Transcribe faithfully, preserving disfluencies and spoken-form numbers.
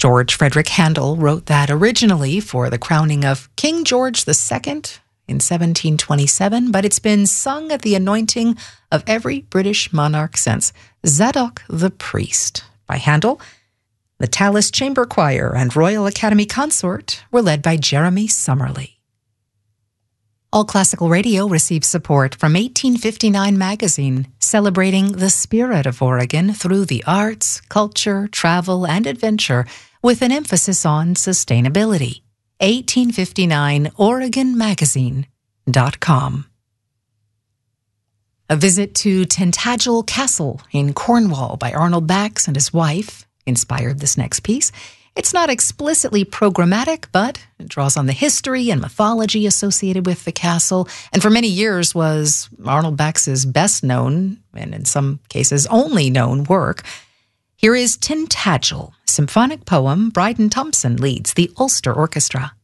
George Frederick Handel wrote that originally for the crowning of King George the Second in seventeen twenty-seven, but it's been sung at the anointing of every British monarch since. Zadok the Priest by Handel. The Tallis Chamber Choir and Royal Academy Consort were led by Jeremy Summerly. All Classical Radio receives support from eighteen fifty-nine magazine, celebrating the spirit of Oregon through the arts, culture, travel, and adventure, with an emphasis on sustainability. eighteen fifty-nine Oregon Magazine dot com. A visit to Tintagel Castle in Cornwall by Arnold Bax and his wife inspired this next piece. It's not explicitly programmatic, but it draws on the history and mythology associated with the castle, and for many years was Arnold Bax's best known, and in some cases only known, work. Here is Tintagel, symphonic poem. Bryden Thompson leads the Ulster Orchestra.